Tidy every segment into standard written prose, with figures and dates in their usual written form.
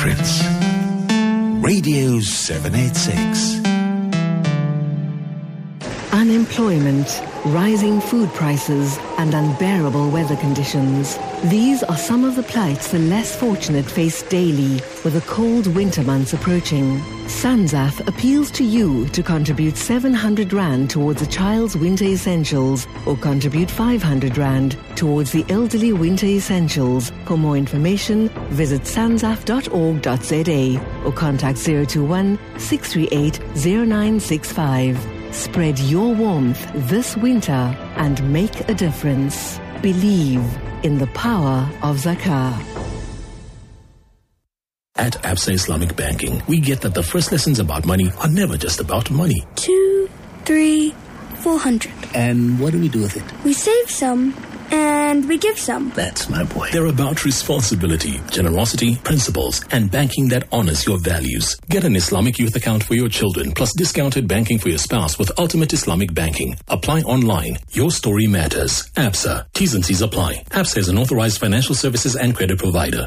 Prince. Radio 786. Unemployment, rising food prices, and unbearable weather conditions. These are some of the plights the less fortunate face daily with the cold winter months approaching. Sanzaf appeals to you to contribute 700 Rand towards a child's winter essentials or contribute 500 Rand towards the elderly winter essentials. For more information, visit sanzaf.org.za or contact 021 638 0965. Spread your warmth this winter and make a difference. Believe in the power of Zakah. At Absa Islamic Banking, we get that the first lessons about money are never just about money. 2, 3, 400. And what do we do with it? We save some and we give some. That's my boy. They're about responsibility, generosity, principles, and banking that honors your values. Get an Islamic youth account for your children, plus discounted banking for your spouse with Ultimate Islamic Banking. Apply online. Your story matters. Absa. T's and C's apply. Absa is an authorized financial services and credit provider.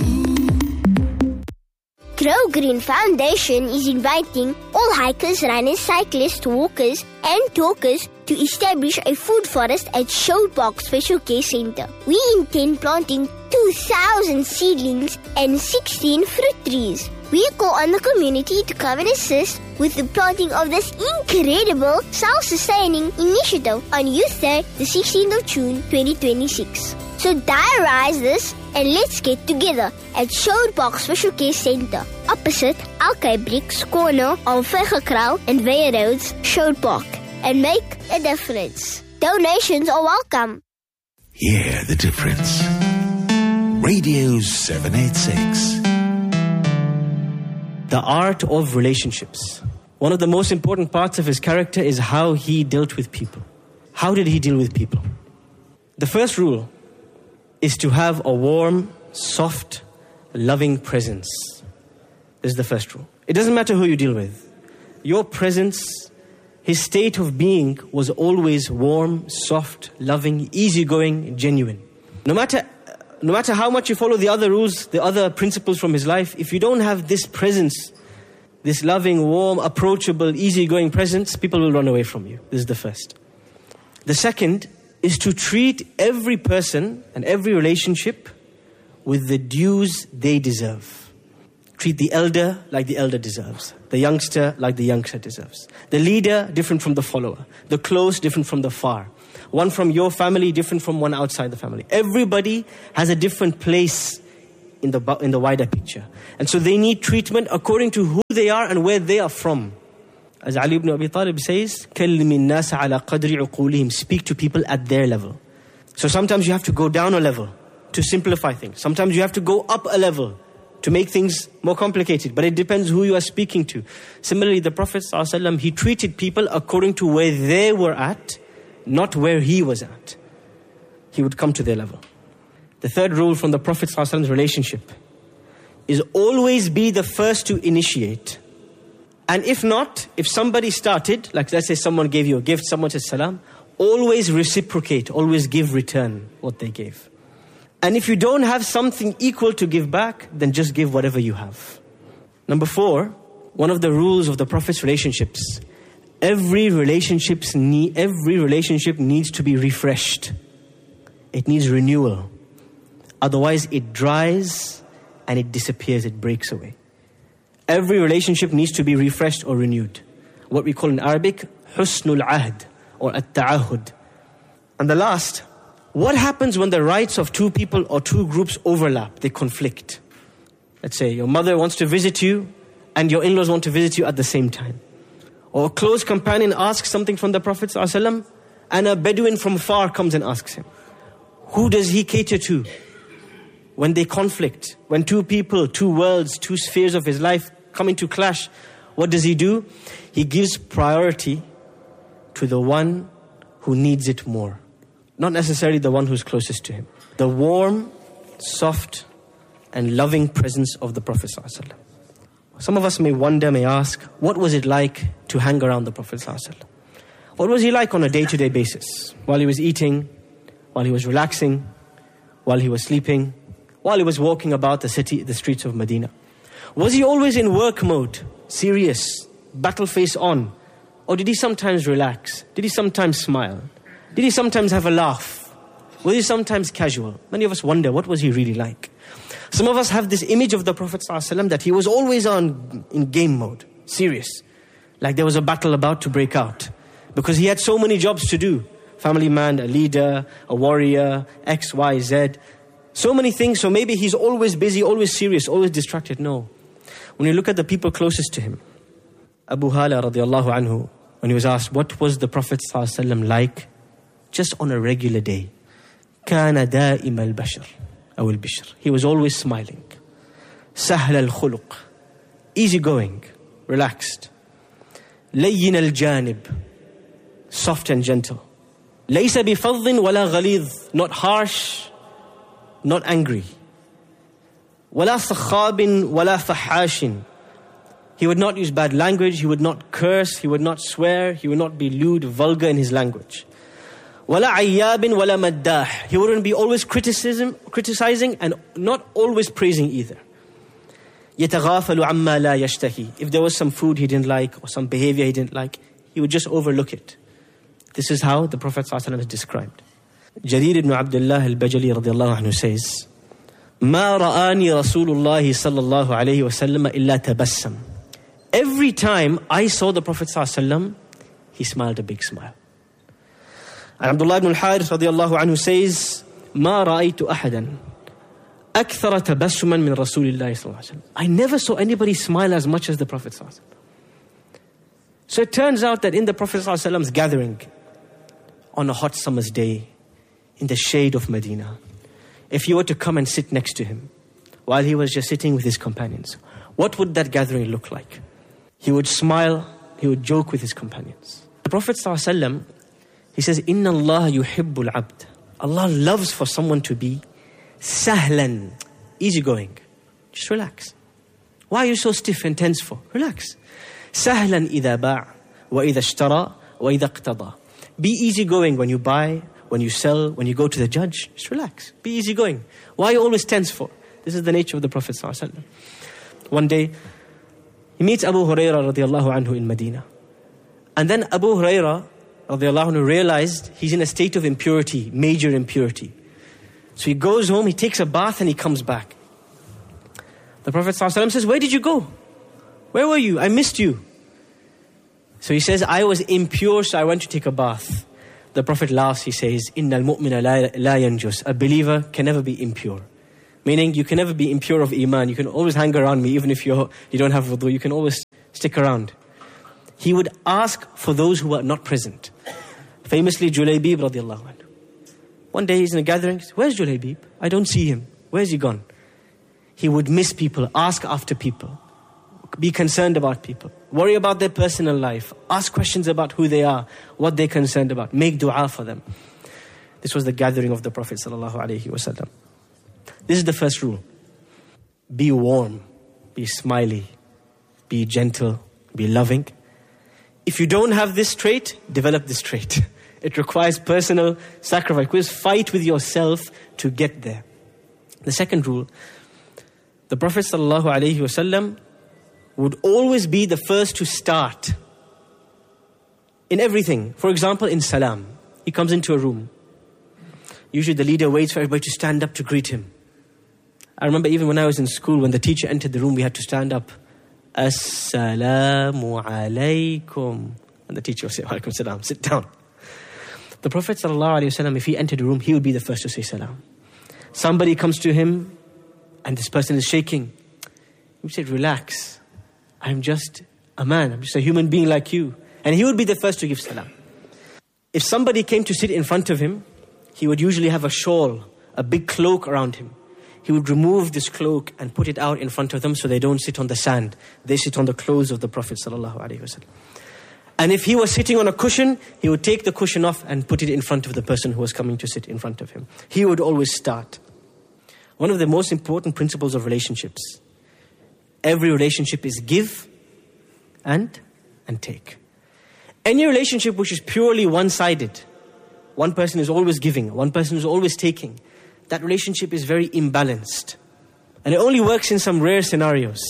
Grow Green Foundation is inviting all hikers, runners, cyclists, walkers and talkers to establish a food forest at Showbox Special Care Center. We intend planting 2,000 seedlings and 16 fruit trees. We call on the community to come and assist with the planting of this incredible self-sustaining initiative on Youth Day, the 16th of June 2026. So diarize this and let's get together at Showbox Special Care Center, opposite Alkay Bricks, corner of Vergekrau and Weyer Roads, Showpark, and make a difference. Donations are welcome. Hear the difference. Radio 786. The art of relationships. One of the most important parts of his character is how he dealt with people. How did he deal with people? The first rule is to have a warm, soft, loving presence. This is the first rule. It doesn't matter who you deal with. Your presence, his state of being was always warm, soft, loving, easygoing, genuine. No matter how much you follow the other rules, the other principles from his life, if you don't have this presence, this loving, warm, approachable, easygoing presence, people will run away from you. This is the first. The second is to treat every person and every relationship with the dues they deserve. Treat the elder like the elder deserves. The youngster like the youngster deserves. The leader different from the follower. The close different from the far. One from your family different from one outside the family. Everybody has a different place in the wider picture. And so they need treatment according to who they are and where they are from. As Ali ibn Abi Talib says, كَلِّمِ النَّاسَ عَلَى قَدْرِ عُقُولِهِمْ. Speak to people at their level. So sometimes you have to go down a level to simplify things. Sometimes you have to go up a level to make things more complicated. But it depends who you are speaking to. Similarly, the Prophet ﷺ, he treated people according to where they were at, not where he was at. He would come to their level. The third rule from the Prophet ﷺ's relationship is always be the first to initiate. And if not, if somebody started, like let's say someone gave you a gift, someone says salam, always reciprocate, always give return what they gave. And if you don't have something equal to give back, then just give whatever you have. Number 4, one of the rules of the Prophet's relationships, every relationship needs to be refreshed. It needs renewal. Otherwise it dries and it disappears, it breaks away. Every relationship needs to be refreshed or renewed. What we call in Arabic, husnul ahd or at-ta'ahud. And the last, what happens when the rights of two people or two groups overlap, they conflict? Let's say your mother wants to visit you and your in-laws want to visit you at the same time. Or a close companion asks something from the Prophet ﷺ and a Bedouin from far comes and asks him. Who does he cater to? When they conflict, when two people, two worlds, two spheres of his life come into clash, what does he do? He gives priority to the one who needs it more. Not necessarily the one who's closest to him. The warm, soft, and loving presence of the Prophet ﷺ. Some of us may wonder, may ask, what was it like to hang around the Prophet ﷺ? What was he like on a day-to-day basis? While he was eating, while he was relaxing, while he was sleeping, while he was walking about the city, the streets of Medina. Was he always in work mode, serious, battle face on? Or did he sometimes relax? Did he sometimes smile? Did he sometimes have a laugh? Was he sometimes casual? Many of us wonder, what was he really like? Some of us have this image of the Prophet ﷺ that he was always in game mode, serious. Like there was a battle about to break out. Because he had so many jobs to do. Family man, a leader, a warrior, X, Y, Z. So many things, so maybe he's always busy, always serious, always distracted. No. When you look at the people closest to him, Abu Hala radiallahu anhu, when he was asked, what was the Prophet ﷺ like just on a regular day? كان دائم البشر أو البشر. He was always smiling. سهل الخلق. Easygoing, relaxed. لين الجانب. Soft and gentle. ليس بفظ ولا غليظ. Not harsh, not angry. ولا صخاب ولا فحاش. He would not use bad language, he would not curse, he would not swear, he would not be lewd, vulgar in his language. ولا عياب ولا مداح. He wouldn't be always criticizing and not always praising either. يتغافل عما لا يشتهي. If there was some food he didn't like or some behavior he didn't like, he would just overlook it. This is how the Prophet ﷺ is described. Jarir ibn Abdullah al-Bajali radiyallahu anhu says, ما رآني رسول الله صلى الله عليه وسلم إلا تبسم. Every time I saw the Prophet ﷺ, he smiled a big smile. And Abdullah ibn al-Harith radiyallahu anhu says, ما رأيت أحدا أكثر تبسما من رسول الله صلى الله عليه وسلم. I never saw anybody smile as much as the Prophet ﷺ. So it turns out that in the Prophet ﷺ's gathering, on a hot summer's day, in the shade of Medina, if you were to come and sit next to him, while he was just sitting with his companions, what would that gathering look like? He would smile, he would joke with his companions. The Prophet ﷺ, he says, إِنَّ اللَّهَ يُحِبُّ الْعَبْدَ. Allah loves for someone to be sahlan, easygoing. Just relax. Why are you so stiff and tense for? Relax. سهلا إذا باع وإذا اشترى وإذا اقتضى. Be easygoing when you buy, when you sell, when you go to the judge. Just relax. Be easygoing. Why are you always tense for? This is the nature of the Prophet ﷺ. One day, he meets Abu Hurairah radiallahu anhu in Medina. And then Abu Hurairah radiallahu anhu realized he's in a state of impurity, major impurity. So he goes home, he takes a bath and he comes back. The Prophet ﷺ says, where did you go? Where were you? I missed you. So he says, I was impure, so I went to take a bath. The Prophet laughs, he says, إِنَّ الْمُؤْمِنَ لَا يَنْجُسْ. A believer can never be impure. Meaning, you can never be impure of iman. You can always hang around me, even if you don't have wudu. You can always stick around. He would ask for those who were not present. Famously, Julaybib radiallahu anhu. One day he's in a gathering. Where's Julaybib? I don't see him. Where's he gone? He would miss people, ask after people. Be concerned about people. Worry about their personal life. Ask questions about who they are, what they're concerned about. Make dua for them. This was the gathering of the Prophet ﷺ. This is the first rule. Be warm. Be smiley. Be gentle. Be loving. If you don't have this trait, develop this trait. It requires personal sacrifice. Please fight with yourself to get there. The second rule. The Prophet ﷺ would always be the first to start in everything. For example, in salam. He comes into a room. Usually the leader waits for everybody to stand up to greet him. I remember even when I was in school, when the teacher entered the room, we had to stand up. Assalamu alaikum. And the teacher would say, Walaikum salam, sit down. The Prophet ﷺ, if he entered a room, he would be the first to say salam. Somebody comes to him and this person is shaking. He would say, relax. I'm just a man. I'm just a human being like you. And he would be the first to give salam. If somebody came to sit in front of him, he would usually have a shawl, a big cloak around him. He would remove this cloak and put it out in front of them so they don't sit on the sand. They sit on the clothes of the Prophet ﷺ. And if he was sitting on a cushion, he would take the cushion off and put it in front of the person who was coming to sit in front of him. He would always start. One of the most important principles of relationships. Every relationship is give and take. Any relationship which is purely one-sided, one person is always giving, one person is always taking, that relationship is very imbalanced. And it only works in some rare scenarios.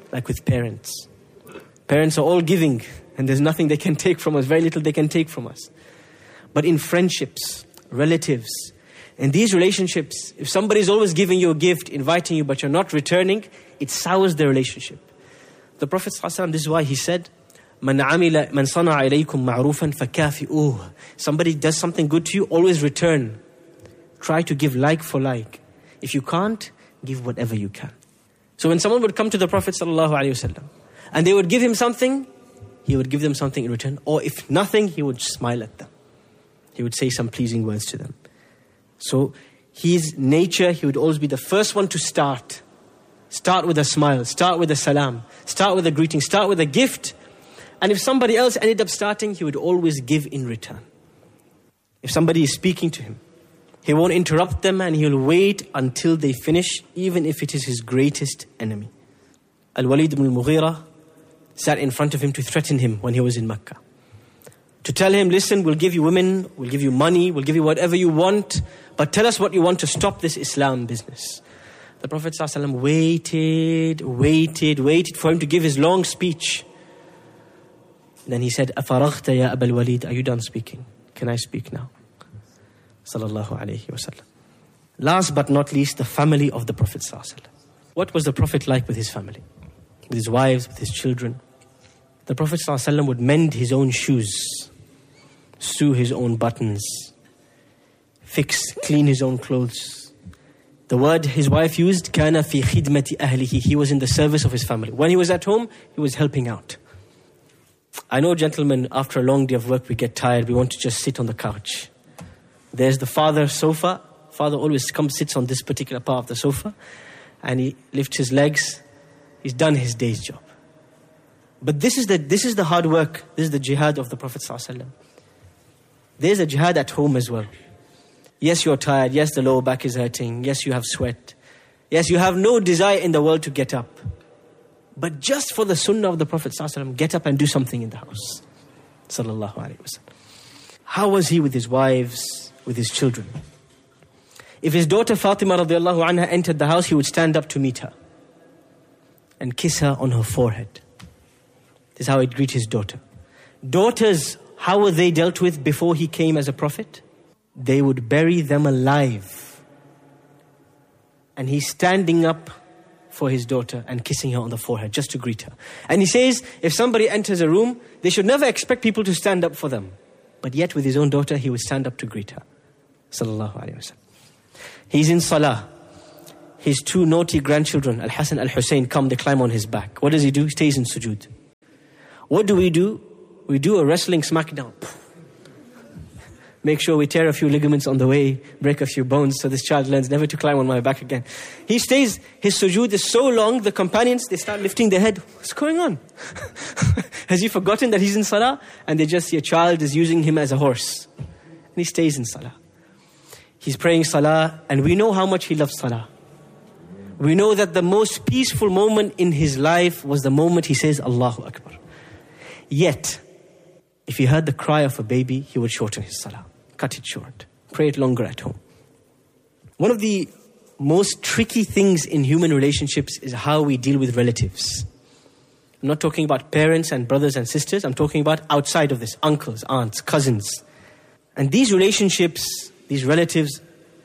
like with parents. Parents are all giving, and there's nothing they can take from us, very little they can take from us. But in friendships, relatives, in these relationships, if somebody is always giving you a gift, inviting you, but you're not returning, it sours the relationship. The Prophet ﷺ, this is why he said, مَنْ صَنَعَ إِلَيْكُمْ مَعْرُوفًا فَكَافِئُوهُ. Somebody does something good to you, always return. Try to give like for like. If you can't, give whatever you can. So when someone would come to the Prophet ﷺ and they would give him something, he would give them something in return. Or if nothing, he would smile at them. He would say some pleasing words to them. So his nature, he would always be the first one to start. Start with a smile, start with a salam, start with a greeting, start with a gift. And if somebody else ended up starting, he would always give in return. If somebody is speaking to him, he won't interrupt them and he'll wait until they finish, even if it is his greatest enemy. Al-Walid ibn al-Mughira sat in front of him to threaten him when he was in Mecca. To tell him, listen, we'll give you women, we'll give you money, we'll give you whatever you want, but tell us what you want to stop this Islam business. The Prophet ﷺ waited for him to give his long speech. And then he said, أَفَرَغْتَ يَا أَبَا الْوَلِيدِ. Are you done speaking? Can I speak now? Sallallahu alayhi wa sallam. Last but not least, the family of the Prophet ﷺ. What was the Prophet like with his family? With his wives, with his children? The Prophet ﷺ would mend his own shoes, sew his own buttons, clean his own clothes. The word his wife used, كَانَ فِي خِدْمَةِ أَهْلِهِ. He was in the service of his family. When he was at home, he was helping out. I know, gentlemen, after a long day of work, we get tired. We want to just sit on the couch. There's the father's sofa. Father always sits on this particular part of the sofa. And he lifts his legs. He's done his day's job. But this is the hard work. This is the jihad of the Prophet ﷺ. There's a jihad at home as well. Yes, you're tired. Yes, the lower back is hurting. Yes, you have sweat. Yes, you have no desire in the world to get up. But just for the sunnah of the Prophet ﷺ, get up and do something in the house. Sallallahu alayhi wa sallam. How was he with his wives, with his children? If his daughter Fatima radiallahu anha entered the house, he would stand up to meet her and kiss her on her forehead. This is how he'd greet his daughter. Daughters, how were they dealt with before he came as a prophet? They would bury them alive. And he's standing up for his daughter and kissing her on the forehead just to greet her. And he says, if somebody enters a room, they should never expect people to stand up for them. But yet with his own daughter, he would stand up to greet her. Sallallahu alayhi wa sallam. He's in salah. His two naughty grandchildren, Al-Hasan, Al-Hussein, they climb on his back. What does he do? He stays in sujood. What do? We do a wrestling smackdown. Make sure we tear a few ligaments on the way, break a few bones, so this child learns never to climb on my back again. He stays, his sujood is so long, the companions, they start lifting their head. What's going on? Has he forgotten that he's in salah? And they just see a child is using him as a horse. And he stays in salah. He's praying salah, and we know how much he loves salah. We know that the most peaceful moment in his life was the moment he says, Allahu Akbar. Yet, if he heard the cry of a baby, he would shorten his salah. Cut it short. Pray it longer at home. One of the most tricky things in human relationships is how we deal with relatives. I'm not talking about parents and brothers and sisters. I'm talking about outside of this. Uncles, aunts, cousins. And these relationships, these relatives,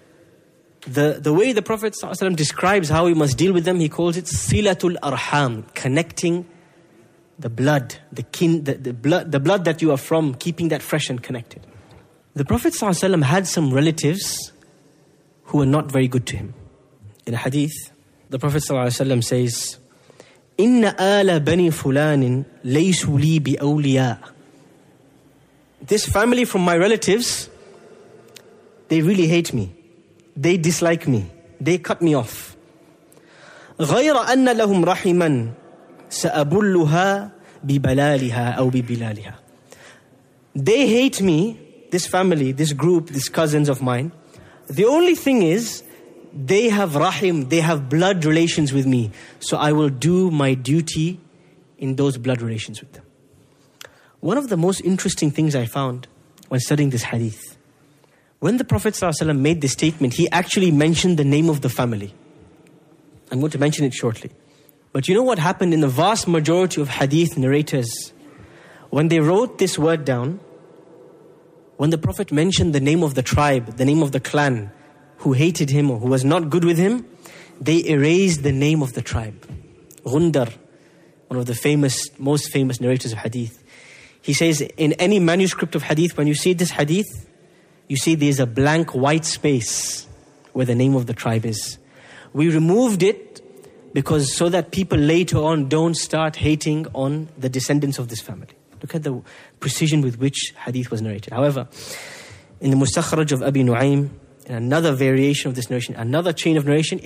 the way the Prophet ﷺ describes how we must deal with them, he calls it silatul arham, connecting the blood, the blood that you are from, keeping that fresh and connected. The Prophet ﷺ had some relatives who were not very good to him. In a hadith, the Prophet ﷺ says, "Inna ala bani fulanin laysu li bi awliya." This family from my relatives, they really hate me. They dislike me. They cut me off. غَيْرَ أَنَّ لَهُمْ رَحِمًا سَأَبُلُّهَا بِبَلَالِهَا أَوْ بِبِلَالِهَا. They hate me, this family, this group, these cousins of mine. The only thing is, they have rahim, they have blood relations with me. So I will do my duty in those blood relations with them. One of the most interesting things I found when studying this hadith, when the Prophet ﷺ made this statement, he actually mentioned the name of the family. I'm going to mention it shortly. But you know what happened in the vast majority of hadith narrators? When they wrote this word down, when the Prophet mentioned the name of the tribe, the name of the clan who hated him or who was not good with him, they erased the name of the tribe. Ghundar, one of the most famous narrators of hadith, he says in any manuscript of hadith, when you see this hadith, you see there's a blank white space where the name of the tribe is. We removed it because so that people later on don't start hating on the descendants of this family. Look at the precision with which hadith was narrated. However, in the Mustakhraj of Abi Nu'aym, in another variation of this narration, another chain of narration,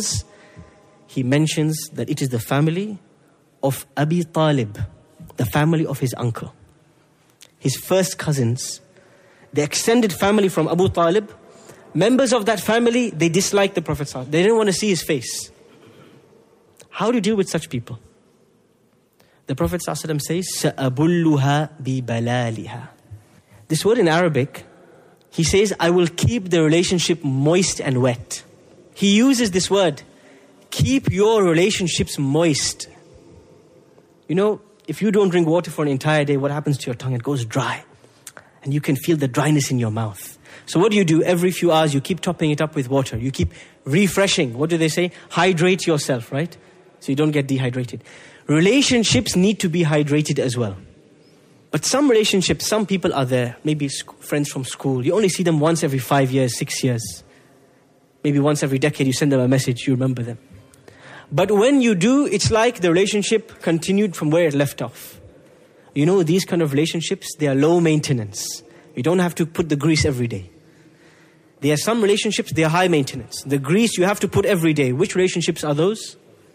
he mentions that it is the family of Abi Talib, the family of his uncle. His first cousins, the extended family from Abu Talib, members of that family, they disliked the Prophet. They didn't want to see his face. How do you deal with such people? The Prophet says, سَأَبُلُّهَا بِبَلَالِهَا. This word in Arabic, he says, I will keep the relationship moist and wet. He uses this word, keep your relationships moist. You know, if you don't drink water for an entire day, what happens to your tongue? It goes dry. And you can feel the dryness in your mouth. So what do? Every few hours, you keep topping it up with water. You keep refreshing. What do they say? Hydrate yourself, right? So you don't get dehydrated. Relationships need to be hydrated as well. But some relationships, some people are there. Maybe friends from school. You only see them once every 5 years, 6 years. Maybe once every decade, you send them a message, you remember them. But when you do, it's like the relationship continued from where it left off. You know, these kind of relationships, they are low maintenance. You don't have to put the grease every day. There are some relationships, they are high maintenance. The grease you have to put every day. Which relationships are those?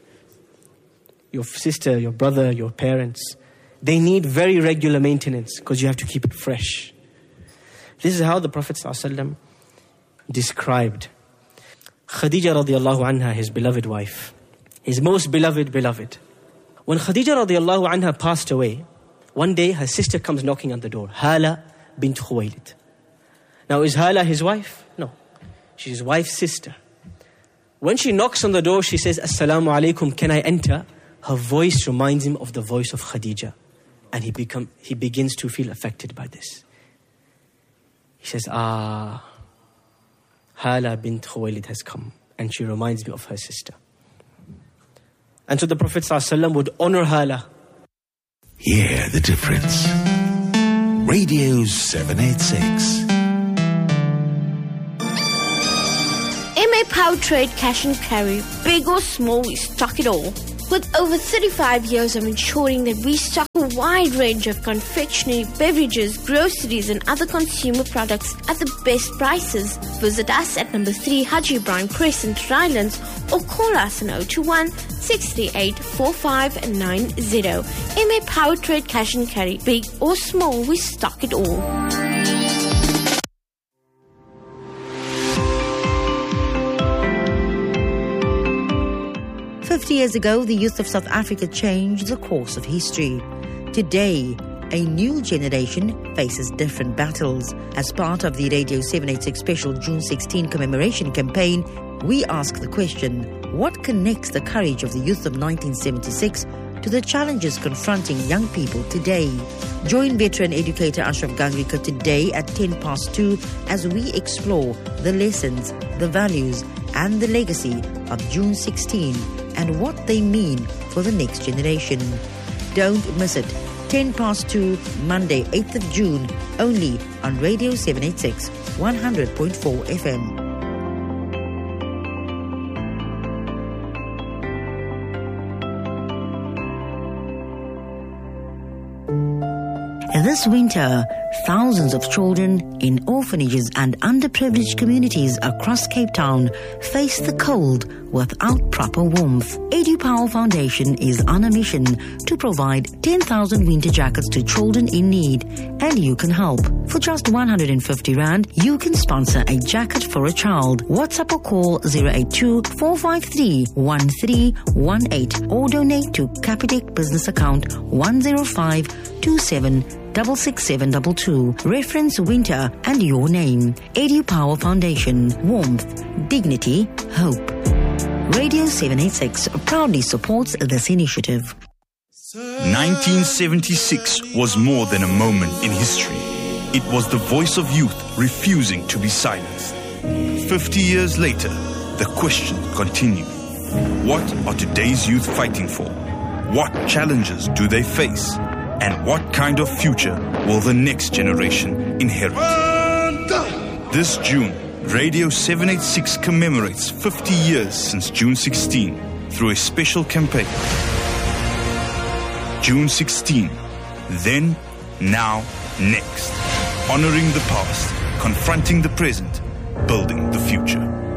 Your sister, your brother, your parents. They need very regular maintenance because you have to keep it fresh. This is how the Prophet ﷺ described Khadija radiallahu anha, his beloved wife. His most beloved. When Khadija radiallahu anha passed away, one day her sister comes knocking on the door. Hala bint Khuwaylid. Now is Hala his wife? No. She's his wife's sister. When she knocks on the door, she says, Assalamu alaikum, can I enter? Her voice reminds him of the voice of Khadija. And he begins to feel affected by this. He says, Hala bint Khuwaylid has come. And she reminds me of her sister. And so the Prophet ﷺ would honor Hala. Hear the difference. Radio 786. MA Powertrade Cash and Carry, big or small, we stock it all. With over 35 years of ensuring that we stock a wide range of confectionery, beverages, groceries and other consumer products at the best prices. Visit us at number 3 Haji Ibrahim Crescent, Rylands, or call us on 021-638-4590. MA Powertrade Cash and Carry, big or small, we stock it all. 50 years ago, the youth of South Africa changed the course of history. Today, a new generation faces different battles. As part of the Radio 786 special June 16 commemoration campaign, we ask the question, what connects the courage of the youth of 1976 to the challenges confronting young people today? Join veteran educator Ashraf Gangrika today at 2:10 as we explore the lessons, the values and the legacy of June 16 and what they mean for the next generation. Don't miss it. 2:10, Monday, 8th of June, only on Radio 786, 100.4 FM. This winter, thousands of children in orphanages and underprivileged communities across Cape Town face the cold without proper warmth. EduPower Foundation is on a mission to provide 10,000 winter jackets to children in need, and you can help. For just 150 Rand, you can sponsor a jacket for a child. WhatsApp or call 082-453-1318 or donate to Capitec business account 10527666722. Reference winter and your name. EduPower Foundation. Warmth, dignity, hope. Radio 786 proudly supports this initiative. 1976 was more than a moment in history. It was the voice of youth refusing to be silenced. 50 years later, the question continues. What are today's youth fighting for? What challenges do they face? And what kind of future will the next generation inherit? This June, Radio 786 commemorates 50 years since June 16 through a special campaign. June 16, then, now, next. Honoring the past, confronting the present, building the future.